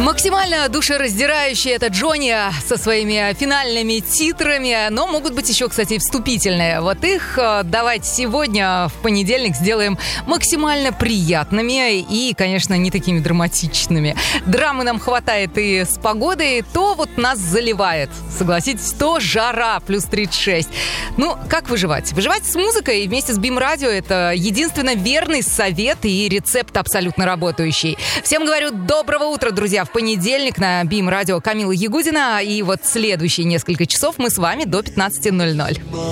Максимально душераздирающий это Джонни со своими финальными титрами, но могут быть еще, кстати, и вступительные. Вот их давайте сегодня, в понедельник, сделаем максимально приятными и, конечно, не такими драматичными. Драмы нам хватает и с погодой, то вот нас заливает. Согласитесь, то жара плюс 36. Ну, как выживать? Выживать с музыкой вместе с БИМ Радио — это единственно верный совет и рецепт абсолютно работающий. Всем говорю доброго утра, друзья. В понедельник на БИМ Радио Камила Ягудина. И вот следующие несколько часов мы с вами до 15:00.